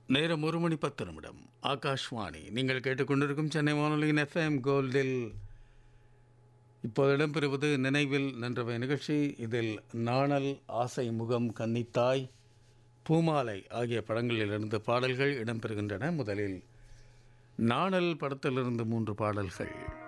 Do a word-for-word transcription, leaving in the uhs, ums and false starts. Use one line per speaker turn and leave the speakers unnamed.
நேரம் ஒரு மணி பத்து நிமிடம். ஆகாஷ்வாணி. நீங்கள் கேட்டுக்கொண்டிருக்கும் சென்னை வானொலியின் எஃப்எம் கோல்டில் இப்போது இடம்பெறுவது நினைவில் நின்றவை நிகழ்ச்சி. இதில் நாணல், ஆசை முகம், கன்னித்தாய், பூமாலை ஆகிய படங்களிலிருந்து பாடல்கள் இடம்பெறுகின்றன. முதலில் நாணல் படத்திலிருந்து மூன்று பாடல்கள்.